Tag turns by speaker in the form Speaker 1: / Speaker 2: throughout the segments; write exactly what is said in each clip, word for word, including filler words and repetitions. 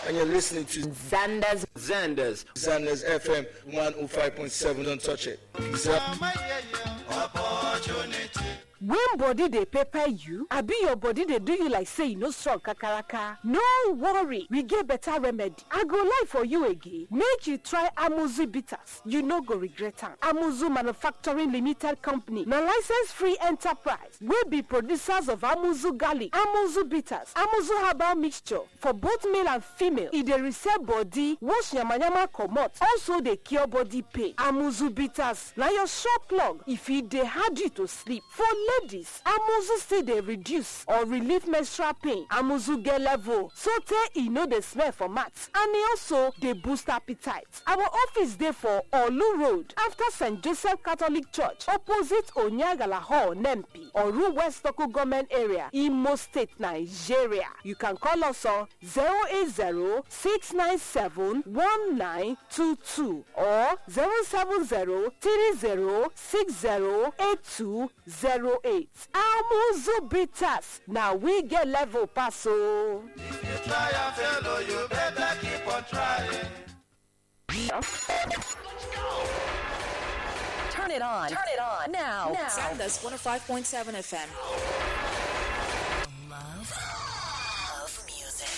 Speaker 1: and you're listening to
Speaker 2: Xander's
Speaker 1: Xander's Xander's F M one oh five point seven. Don't touch it. Peace out.
Speaker 2: When body they pepper you, I be your body they do you like say you no strong kakaraka. No worry, we get better remedy. I go lie for you again. Make you try Amuzu Bitters. You no go regret am. Amuzu Manufacturing Limited Company. Na license free enterprise. We be producers of Amuzu Garlic, Amuzu Bitters, Amuzu Herbal Mixture for both male and female. It dey reset body, wash yamayama comot. Also they cure body pain. Amuzu Bitters. Na your shop plug. If it dey hard you to sleep. For ladies, Amuzu still dey reduce or relieve menstrual pain. Amuzu get level so tey e no dey smell for mouth, and e also dey boost appetite. Our office dey for Olu Road after Saint Joseph Catholic Church opposite Onyagala Hall, Nempi, Oru West Local Government Area, Imo State, Nigeria. You can call us on zero eight zero, six nine seven, one nine two two or zero seven zero, three zero six zero, eight two zero eight. Amuzu Bitters. Now we get level pass. Oh.
Speaker 3: If you try and fail, oh, you better keep on trying.
Speaker 4: Turn it on. Turn it on. Now. now.
Speaker 5: Xander's one oh five point seven F M.
Speaker 4: Love. Love music.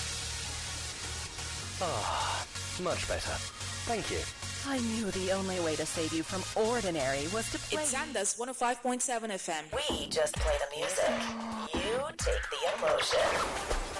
Speaker 6: Ah, much better. Thank you.
Speaker 4: I knew the only way to save you from ordinary was to play.
Speaker 5: It's Xander's one oh five point seven F M.
Speaker 4: We just play the music. You take the emotion.